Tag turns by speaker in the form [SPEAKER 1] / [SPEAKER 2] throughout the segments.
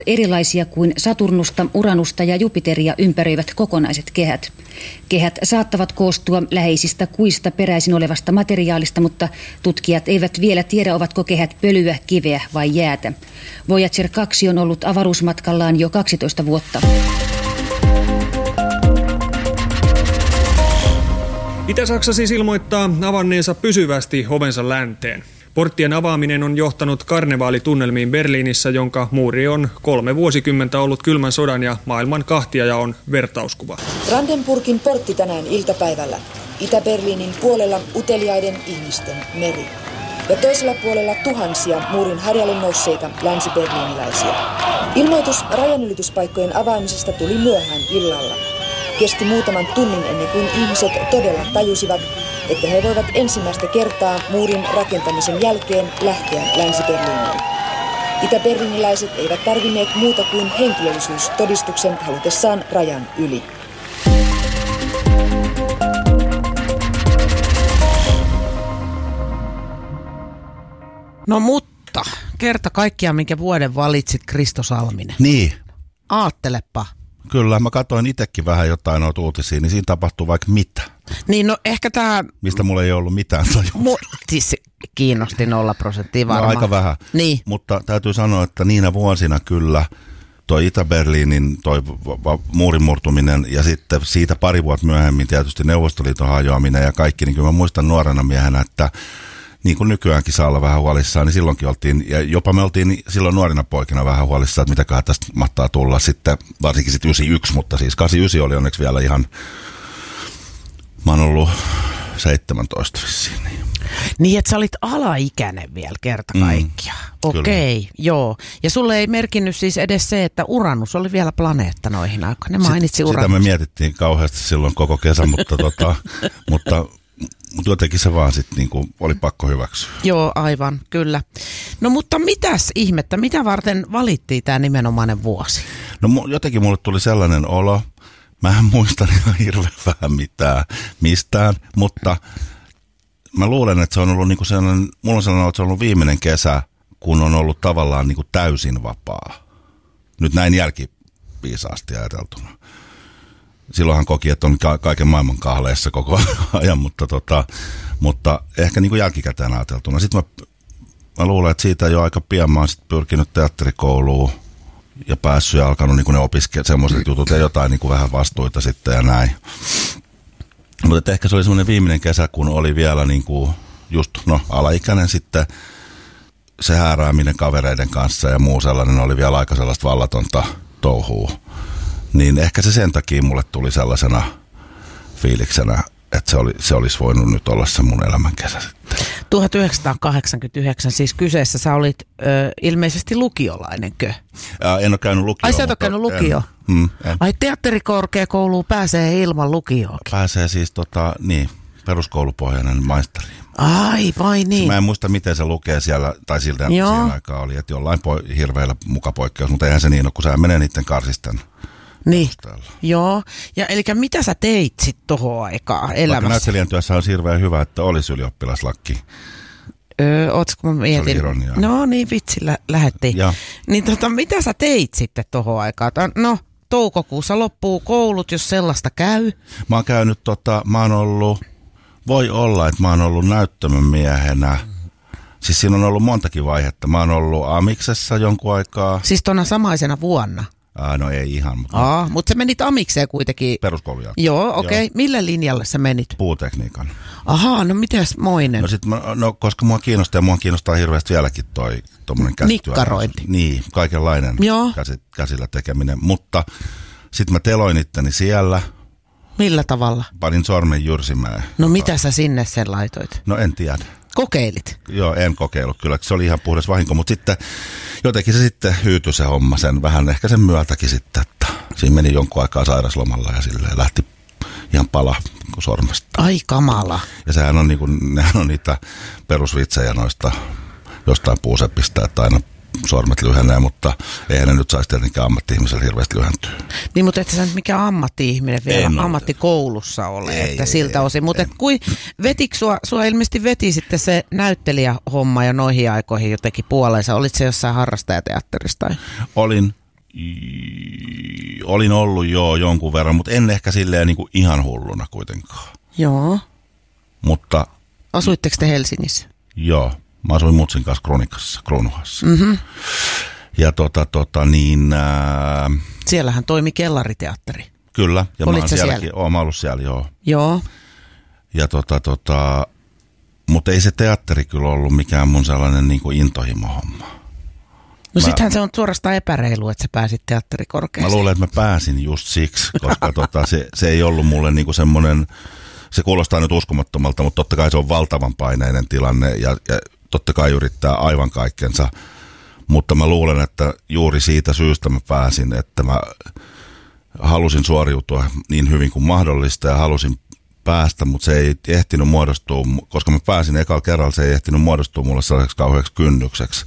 [SPEAKER 1] Erilaisia kuin Saturnusta, Uranusta ja Jupiteria ympäröivät kokonaiset kehät. Kehät saattavat koostua läheisistä kuista peräisin olevasta materiaalista, mutta tutkijat eivät vielä tiedä, ovatko kehät pölyä, kiveä vai jäätä. Voyager 2 on ollut avaruusmatkallaan jo 12 vuotta.
[SPEAKER 2] Itä-Saksa siis ilmoittaa avanneensa pysyvästi ovensa länteen. Porttien avaaminen on johtanut karnevaalitunnelmiin Berliinissä, jonka muuri on 3 vuosikymmentä ollut kylmän sodan ja maailman kahtiajaon vertauskuva.
[SPEAKER 3] Brandenburgin portti tänään iltapäivällä. Itä-Berliinin puolella uteliaiden ihmisten meri. Ja toisella puolella tuhansia muurin harjalle nousseita länsi-berliiniläisiä. Ilmoitus rajanylityspaikkojen avaamisesta tuli myöhään illalla. Kesti muutaman tunnin ennen kuin ihmiset todella tajusivat, että he voivat ensimmäistä kertaa muurin rakentamisen jälkeen lähteä Länsi-Berliiniin. Itä-berliiniläiset eivät tarvinneet muuta kuin henkilöllisyystodistuksen halutessaan rajan yli.
[SPEAKER 4] No mutta, kerta kaikkiaan, minkä vuoden valitsit, Kristo Salminen.
[SPEAKER 5] Niin.
[SPEAKER 4] Aattelepa.
[SPEAKER 5] Kyllä, mä katsoin itsekin vähän jotain noita uutisia, niin siinä tapahtuu vaikka mitä.
[SPEAKER 4] Niin, no ehkä tämä...
[SPEAKER 5] Mistä mulla ei ollut mitään tajusta.
[SPEAKER 4] Siis kiinnosti 0% varmaan.
[SPEAKER 5] No aika vähän,
[SPEAKER 4] niin.
[SPEAKER 5] Mutta täytyy sanoa, että niinä vuosina kyllä toi Itä-Berliinin toi muurin murtuminen ja sitten siitä pari vuotta myöhemmin tietysti Neuvostoliiton hajoaminen ja kaikki, niin kyllä mä muistan nuorena miehenä, että niin kuin nykyäänkin saa olla vähän huolissaan, niin silloinkin oltiin, ja jopa me oltiin silloin nuorina poikina vähän huolissaan, että mitäköhän tästä mahtaa tulla sitten, varsinkin sitten 91, mutta siis 89 oli onneksi vielä ihan, mä oon ollut 17 vissiin.
[SPEAKER 4] Niin, että sä olit alaikäinen vielä kerta kaikkiaan. Okei, joo. Ja sulle ei merkinnyt siis edes se, että Uranus oli vielä planeetta noihin aikoihin. Ne mainitsi Uranus.
[SPEAKER 5] Sitä me mietittiin kauheasti silloin koko kesän, mutta jotenkin se vaan sitten niinku oli pakko hyväksyä.
[SPEAKER 4] Joo, aivan, kyllä. No mutta mitäs ihmettä, mitä varten valittiin tämä nimenomainen vuosi?
[SPEAKER 5] No jotenkin mulle tuli sellainen olo, mä en muista ihan hirveän vähän mistään, mutta mä luulen, että se on ollut niinku sellainen, mulla on sellainen, että se on ollut viimeinen kesä, kun on ollut tavallaan niinku täysin vapaa. Nyt näin jälkiviisaasti ajateltuna. Silloinhan koki, että on kaiken maailman kahleissa koko ajan, mutta ehkä niin kuin jälkikäteen ajateltuna. Sitten mä luulen, että siitä jo aika pian mä oon sit pyrkinyt teatterikouluun ja päässyt ja alkanut niin kuin ne semmoiset jutut ja jotain niin kuin vähän vastuita sitten ja näin. Mutta ehkä se oli semmoinen viimeinen kesä, kun oli vielä niin kuin just alaikäinen sitten se häärääminen kavereiden kanssa ja muu sellainen oli vielä aika sellaista vallatonta touhua. Niin ehkä se sen takia mulle tuli sellaisena fiiliksenä, että se olisi voinut nyt olla se mun elämän kesä sitten.
[SPEAKER 4] 1989 siis kyseessä, sä olit ilmeisesti lukiolainenkö?
[SPEAKER 5] En ole käynyt lukioon.
[SPEAKER 4] Ai sä et ole käynyt lukioon?
[SPEAKER 5] En.
[SPEAKER 4] Ai teatterikorkeakouluun pääsee ilman lukioonkin?
[SPEAKER 5] Pääsee siis peruskoulupohjainen maisteri.
[SPEAKER 4] Ai vai niin?
[SPEAKER 5] Mä en muista miten se lukee siellä, tai siltä siihen aikaan oli, että jollain hirveillä mukapoikkeus, mutta eihän se niin ole, kun sä menee niiden karsisten.
[SPEAKER 4] Niin, joo. Ja eli mitä sä teit sitten tohon aikaan elämässä?
[SPEAKER 5] Vaikka näyttelijän työssä on hirveän hyvä, että olisi ylioppilaslakki.
[SPEAKER 4] Ootko mä mietin?
[SPEAKER 5] Se oli ironiaa.
[SPEAKER 4] No niin, vitsillä lähettiin. Niin mitä sä teit sitten tohon aikaan? No, toukokuussa loppuu koulut, jos sellaista käy.
[SPEAKER 5] Mä oon käynyt, mä oon ollut, voi olla, että mä oon ollut näyttömän miehenä. Siis siinä on ollut montakin vaihetta. Mä oon ollut Amiksessa jonkun aikaa.
[SPEAKER 4] Siis tona samaisena vuonna?
[SPEAKER 5] No ei ihan. Mutta
[SPEAKER 4] sä menit Amikseen kuitenkin.
[SPEAKER 5] Peruskoulun jälkeen.
[SPEAKER 4] Joo, okei. Okay. Millä linjalle sä menit?
[SPEAKER 5] Puutekniikan.
[SPEAKER 4] Ahaa, no mitäs moinen?
[SPEAKER 5] No koska mua kiinnostaa hirveästi vieläkin tommonen käsityö.
[SPEAKER 4] Nikkarointi.
[SPEAKER 5] Niin, kaikenlainen käsillä tekeminen. Mutta sitten mä teloin itteni siellä.
[SPEAKER 4] Millä tavalla?
[SPEAKER 5] Panin sormen jyrsimään.
[SPEAKER 4] No mitä sä sinne sen laitoit?
[SPEAKER 5] No en tiedä.
[SPEAKER 4] Kokeilit?
[SPEAKER 5] Joo, en kokeillut kyllä. Se oli ihan puhdas vahinko, mutta sitten jotenkin se sitten hyytyi se homma sen vähän ehkä sen myötäkin sitten, että siinä meni jonkun aikaa sairaslomalla ja silleen lähti ihan pala sormesta.
[SPEAKER 4] Ai kamala.
[SPEAKER 5] Ja sehän on nehän on niitä perusvitsejä noista jostain puuseppistä, että aina sormet lyhenee, mutta eihän ne nyt saisi tietenkään ammatti-ihmisellä hirveästi lyhentyä.
[SPEAKER 4] Niin, mutta et sä nyt mikään ammatti-ihminen vielä ammattikoulussa ole, että siltä osin. Mutta vetikö sua ilmeisesti veti sitten se näyttelijähomma jo noihin aikoihin jotenkin puoleensa? Olit se jossain harrastajateatterissa tai?
[SPEAKER 5] Olin, olin ollut jo jonkun verran, mutta en ehkä silleen niin kuin ihan hulluna kuitenkaan.
[SPEAKER 4] Joo.
[SPEAKER 5] Mutta...
[SPEAKER 4] Asuitteko te Helsingissä?
[SPEAKER 5] Joo. Mä asuin mutsin kanssa Kruunuhassa.
[SPEAKER 4] Mm-hmm.
[SPEAKER 5] Ja
[SPEAKER 4] Siellähän toimi kellariteatteri.
[SPEAKER 5] Kyllä. Ja
[SPEAKER 4] Olitko siellä?
[SPEAKER 5] Mä ollut siellä, joo.
[SPEAKER 4] Joo.
[SPEAKER 5] Ja mutta ei se teatteri kyllä ollut mikään mun sellainen niin kuin intohimo-homma.
[SPEAKER 4] No sittenhän se on suorastaan epäreilu, että sä pääsit teatterikorkeaseen.
[SPEAKER 5] Mä luulen, että mä pääsin just siksi, koska se ei ollut mulle niinku semmoinen, se kuulostaa nyt uskomattomalta, mutta totta kai se on valtavan paineinen tilanne ja totta kai yrittää aivan kaikkensa. Mutta mä luulen, että juuri siitä syystä mä pääsin, että mä halusin suoriutua niin hyvin kuin mahdollista ja halusin päästä, mutta se ei ehtinyt muodostua, koska mä pääsin ekalla kerralla, se ei ehtinyt muodostua mulle sellaiseksi kauheaksi kynnykseksi.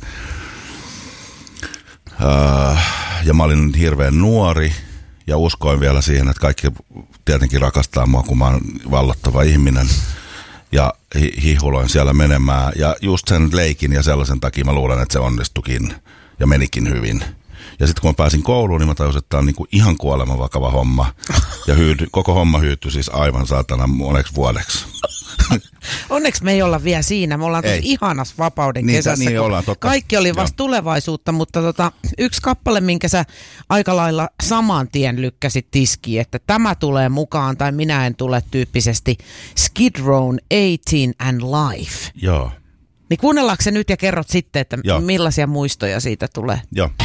[SPEAKER 5] Ja mä olin hirveän nuori ja uskoin vielä siihen, että kaikki tietenkin rakastaa mua, kun mä oon vallottava ihminen. Ja hihuloin siellä menemään. Ja just sen leikin ja sellaisen takia mä luulen, että se onnistukin ja menikin hyvin. Ja sitten kun mä pääsin kouluun, niin mä tajusin, että tämä on niinku ihan kuoleman vakava homma. Ja koko homma hyytyi siis aivan saatana moneksi vuodeksi.
[SPEAKER 4] Onneksi me ei olla vielä siinä. Me ollaan tuossa ihanas vapauden kesässä.
[SPEAKER 5] Niin ollaan, totta.
[SPEAKER 4] Kaikki oli vasta tulevaisuutta, mutta yksi kappale, minkä sä aika lailla saman tien lykkäsit tiskiin, että tämä tulee mukaan tai minä en tule tyyppisesti. Skid Row'n 18 and Life.
[SPEAKER 5] Joo.
[SPEAKER 4] Niin kuunnellaanko se nyt ja kerrot sitten, että millaisia muistoja siitä tulee?
[SPEAKER 5] Joo.